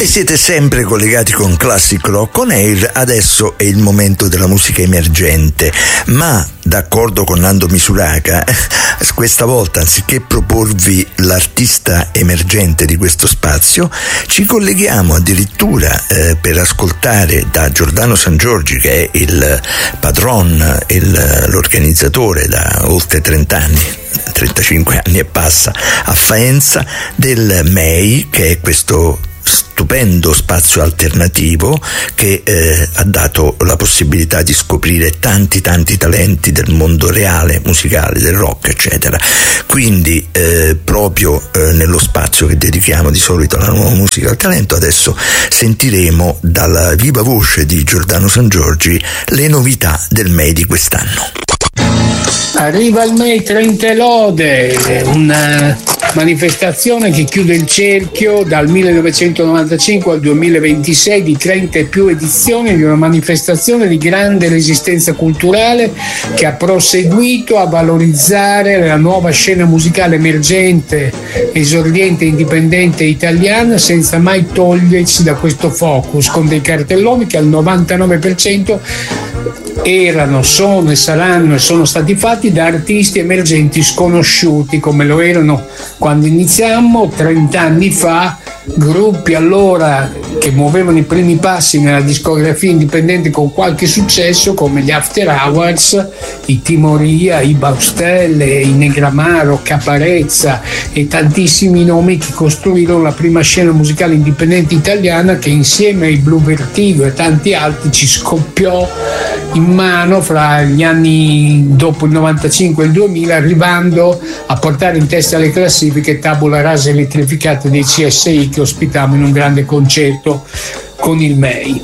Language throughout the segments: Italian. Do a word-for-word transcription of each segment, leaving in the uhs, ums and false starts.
Voi siete sempre collegati con Classic Rock On Air, adesso è il momento della musica emergente, ma d'accordo con Nando Misuraka, questa volta anziché proporvi l'artista emergente di questo spazio, ci colleghiamo addirittura eh, per ascoltare da Giordano Sangiorgi, che è il patron, il, l'organizzatore da oltre trenta anni, trentacinque anni e passa, a Faenza, del M E I, che è questo stupendo spazio alternativo che eh, ha dato la possibilità di scoprire tanti tanti talenti del mondo reale, musicale, del rock, eccetera. Quindi eh, proprio eh, nello spazio che dedichiamo di solito alla nuova musica al talento, adesso sentiremo dalla viva voce di Giordano Sangiorgi le novità del M E I di quest'anno. Arriva il M E I Trenta Lode, una manifestazione che chiude il cerchio dal millenovecentonovantacinque al duemilaventisei di trenta e più edizioni di una manifestazione di grande resistenza culturale che ha proseguito a valorizzare la nuova scena musicale emergente, esordiente e indipendente italiana, senza mai togliersi da questo focus, con dei cartelloni che al novantanove per cento erano, sono e saranno e sono stati fatti da artisti emergenti sconosciuti, come lo erano quando iniziamo trent'anni fa, gruppi allora che muovevano i primi passi nella discografia indipendente con qualche successo, come gli After Hours, i Timoria, i Baustelle, i Negramaro, Caparezza e tantissimi nomi che costruirono la prima scena musicale indipendente italiana, che insieme ai Blue Vertigo e tanti altri ci scoppiò in mano fra gli anni dopo il novantacinque e il duemila, arrivando a portare in testa alle classifiche Tabula Rasa elettrificata dei C S I, che ospitammo in un grande concerto con il M E I.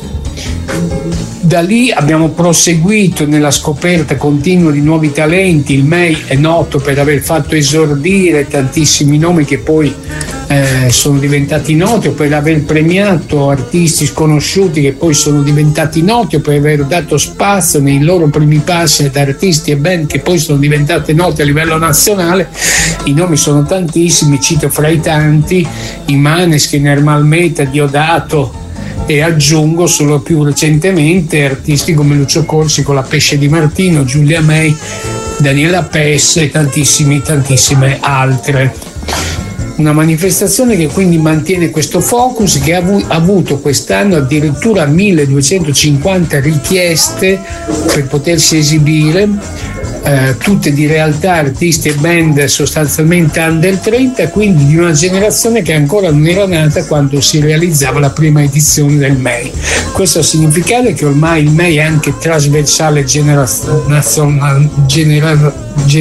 Da lì abbiamo proseguito nella scoperta continua di nuovi talenti. Il M E I è noto per aver fatto esordire tantissimi nomi che poi eh, sono diventati noti, o per aver premiato artisti sconosciuti che poi sono diventati noti, o per aver dato spazio nei loro primi passi ad artisti e band che poi sono diventate note a livello nazionale. I nomi sono tantissimi, cito fra i tanti i Maneskin, Ermal Meta, Diodato, e aggiungo solo più recentemente artisti come Lucio Corsi con La Pesce di Martino, Giulia May, Daniela Pes e tantissimi tantissime altre. Una manifestazione che quindi mantiene questo focus, che ha, avu- ha avuto quest'anno addirittura milleduecentocinquanta richieste per potersi esibire, eh, tutte di realtà, artisti e band sostanzialmente under trenta, quindi di una generazione che ancora non era nata quando si realizzava la prima edizione del M E I. Questo a significare che ormai il M E I è anche trasversale generazional, genera,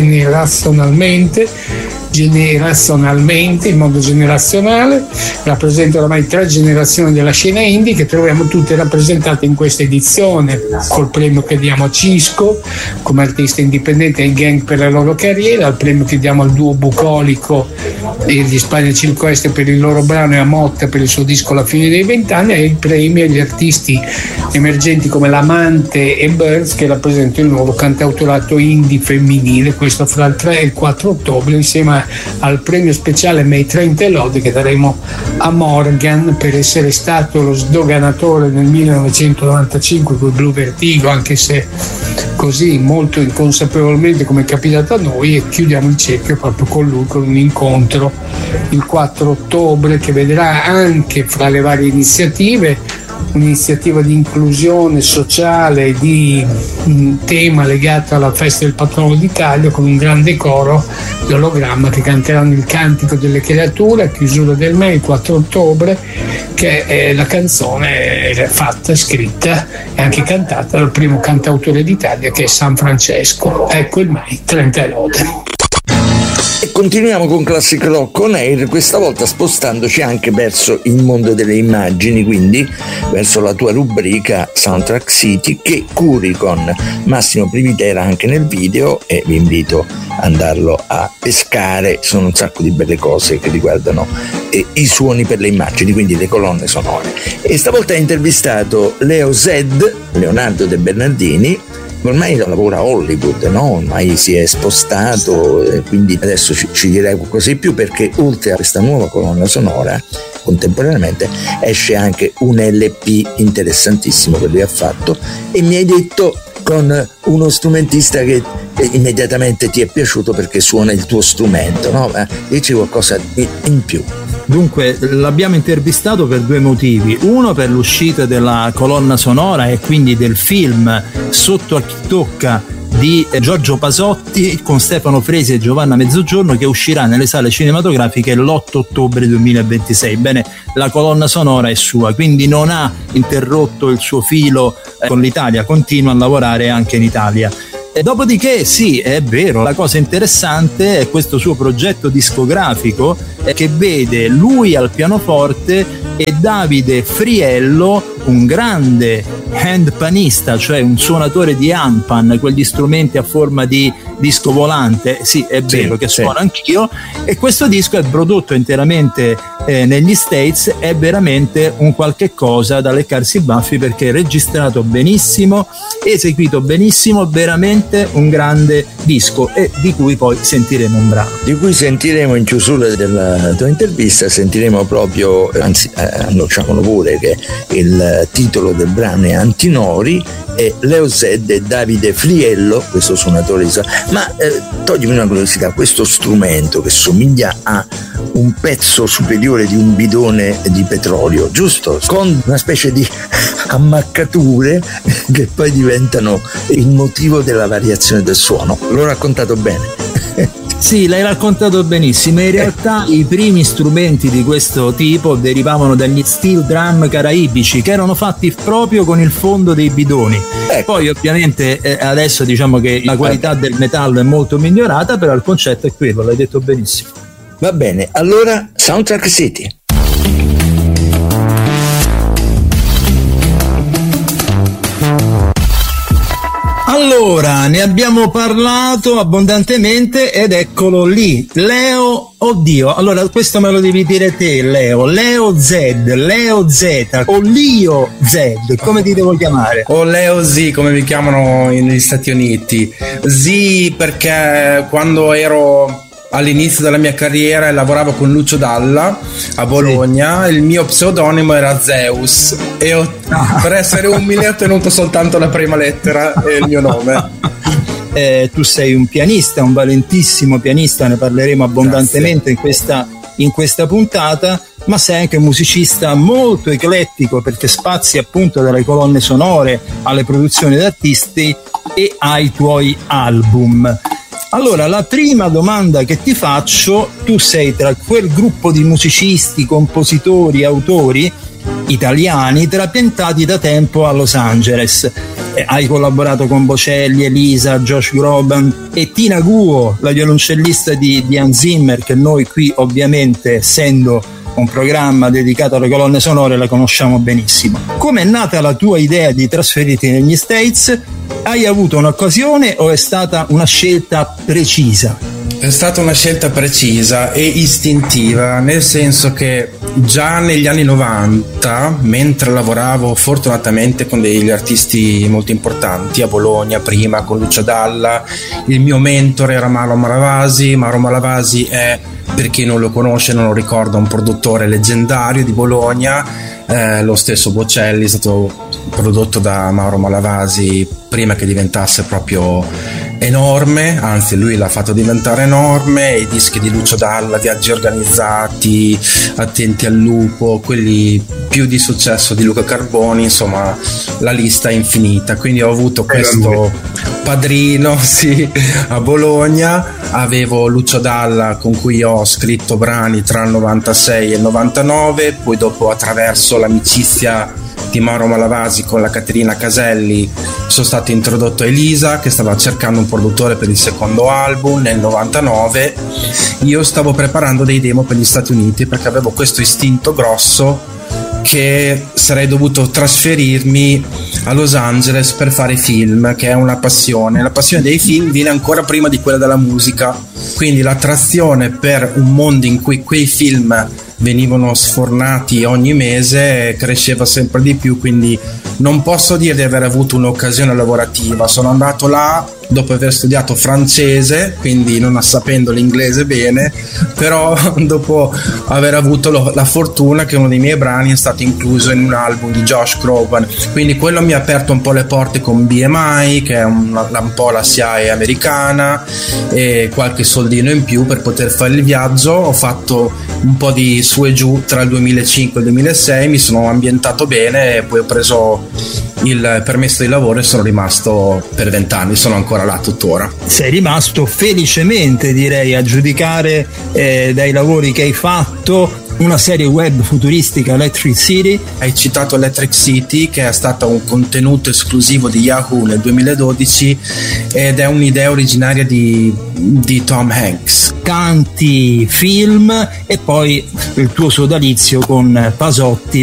generazionalmente generazionalmente, in modo generazionale, rappresenta ormai tre generazioni della scena indie che troviamo tutte rappresentate in questa edizione, col premio che diamo a Cisco come artista indipendente e ai Gang per la loro carriera, il premio che diamo al duo bucolico e gli Spagna Circo Est per il loro brano e a Motta per il suo disco La fine dei vent'anni, e il premio agli artisti emergenti come L'Amante e Birds, che rappresentano il nuovo cantautorato indie femminile, questo fra il tre e il quattro ottobre, insieme al premio speciale M E I Trenta Lode che daremo a Morgan per essere stato lo sdoganatore nel millenovecentonovantacinque con Blue Vertigo, anche se così molto inconsapevolmente come è capitato a noi, e chiudiamo il cerchio proprio con lui con un incontro il quattro ottobre che vedrà anche fra le varie iniziative un'iniziativa di inclusione sociale, di un tema legato alla festa del patrono d'Italia, con un grande coro di ologramma che canteranno il Cantico delle Creature a chiusura del M E I il quattro ottobre, che è la canzone fatta, scritta e anche cantata dal primo cantautore d'Italia, che è San Francesco. Ecco il M E I Trenta Lode. E continuiamo con Classic Rock On Air, questa volta spostandoci anche verso il mondo delle immagini, quindi verso la tua rubrica Soundtrack City, che curi con Massimo Privitera anche nel video, e vi invito ad andarlo a pescare. Sono un sacco di belle cose che riguardano eh, i suoni per le immagini, quindi le colonne sonore. E stavolta ha intervistato Leo Zed, Leonardo De Bernardini. Ormai lavora a Hollywood, no? Ormai si è spostato, eh, quindi adesso ci, ci direi qualcosa di più, perché oltre a questa nuova colonna sonora contemporaneamente esce anche un L P interessantissimo che lui ha fatto, e mi hai detto con uno strumentista che immediatamente ti è piaciuto perché suona il tuo strumento, no? Ma dici qualcosa in più. Dunque, l'abbiamo intervistato per due motivi: uno per l'uscita della colonna sonora e quindi del film Sotto a chi tocca di Giorgio Pasotti con Stefano Fresi e Giovanna Mezzogiorno, che uscirà nelle sale cinematografiche l'otto ottobre duemilaventisei. Bene, la colonna sonora è sua, quindi non ha interrotto il suo filo con l'Italia, continua a lavorare anche in Italia. E dopodiché sì, è vero, la cosa interessante è questo suo progetto discografico che vede lui al pianoforte e Davide Friello, un grande handpanista, cioè un suonatore di handpan, quegli strumenti a forma di disco volante, sì è vero, sì, che suono sì. Anch'io, e questo disco è prodotto interamente eh, negli States, è veramente un qualche cosa da leccarsi i baffi, perché è registrato benissimo, eseguito benissimo, veramente un grande disco, e di cui poi sentiremo un brano. Di cui sentiremo in chiusura della tua intervista, sentiremo proprio, anzi eh, annunciamolo pure che il titolo del brano è Antinori, e Leo Zed e Davide Friello, questo suonatore di... Ma eh, toglimi una curiosità, questo strumento che somiglia a un pezzo superiore di un bidone di petrolio, giusto? Con una specie di ammaccature che poi diventano il motivo della variazione del suono. L'ho raccontato bene? Sì, l'hai raccontato benissimo. In realtà i primi strumenti di questo tipo derivavano dagli steel drum caraibici, che erano fatti proprio con il fondo dei bidoni. Ecco. Poi ovviamente eh, adesso diciamo che la qualità del metallo è molto migliorata, però il concetto è quello, l'hai detto benissimo. Va bene, allora Soundtrack City. Allora, ne abbiamo parlato abbondantemente ed eccolo lì, Leo, oddio, allora questo me lo devi dire te, Leo, Leo Z, Leo Z o Leo Z, come ti devo chiamare? O Leo Z, come mi chiamano negli Stati Uniti. Z perché quando ero all'inizio della mia carriera e lavoravo con Lucio Dalla a Bologna, sì. Il mio pseudonimo era Zeus e ho, ah. per essere umile ho tenuto soltanto la prima lettera e il mio nome. Eh, tu sei un pianista, un valentissimo pianista, ne parleremo abbondantemente in questa, in questa puntata, ma sei anche un musicista molto eclettico, perché spazi appunto dalle colonne sonore alle produzioni d'artisti e ai tuoi album. Allora, la prima domanda che ti faccio: tu sei tra quel gruppo di musicisti, compositori, autori italiani trapiantati da tempo a Los Angeles. Eh, hai collaborato con Bocelli, Elisa, Josh Groban e Tina Guo, la violoncellista di, di Hans Zimmer, che noi qui ovviamente, essendo un programma dedicato alle colonne sonore, la conosciamo benissimo. Come è nata la tua idea di trasferirti negli States? Hai avuto un'occasione o è stata una scelta precisa? È stata una scelta precisa e istintiva, nel senso che già negli anni novanta, mentre lavoravo fortunatamente con degli artisti molto importanti a Bologna, prima con Lucio Dalla, il mio mentore era Mauro Malavasi. Mauro Malavasi è, per chi non lo conosce, non lo ricorda, un produttore leggendario di Bologna. Eh, lo stesso Bocelli è stato prodotto da Mauro Malavasi prima che diventasse proprio enorme, anzi lui l'ha fatto diventare enorme. I dischi di Lucio Dalla, Viaggi organizzati, Attenti al lupo, quelli più di successo di Luca Carboni, insomma la lista è infinita. Quindi ho avuto questo padrino sì, a Bologna. Avevo Lucio Dalla con cui ho scritto brani tra il novantasei e il novantanove, poi dopo, attraverso l'amicizia di Mauro Malavasi con la Caterina Caselli, sono stato introdotto a Elisa, che stava cercando un produttore per il secondo album. Nel novantanove io stavo preparando dei demo per gli Stati Uniti, perché avevo questo istinto grosso che sarei dovuto trasferirmi a Los Angeles per fare film, che è una passione. La passione dei film viene ancora prima di quella della musica, quindi l'attrazione per un mondo in cui quei film venivano sfornati ogni mese cresceva sempre di più. Quindi non posso dire di aver avuto un'occasione lavorativa, sono andato là dopo aver studiato francese, quindi non sapendo l'inglese bene, però dopo aver avuto lo, la fortuna che uno dei miei brani è stato incluso in un album di Josh Groban, quindi quello mi ha aperto un po' le porte con B M I, che è una, un po' la S I A E americana, e qualche soldino in più per poter fare il viaggio. Ho fatto un po' di su e giù tra il duemilacinque e il duemilasei, mi sono ambientato bene e poi ho preso il permesso di lavoro e sono rimasto per vent'anni, sono ancora là tuttora. Sei rimasto felicemente, direi, a giudicare eh, dai lavori che hai fatto. Una serie web futuristica, Electric City. Hai citato Electric City, che è stato un contenuto esclusivo di Yahoo nel duemiladodici ed è un'idea originaria di, di Tom Hanks. Canti, film e poi il tuo sodalizio con Pasotti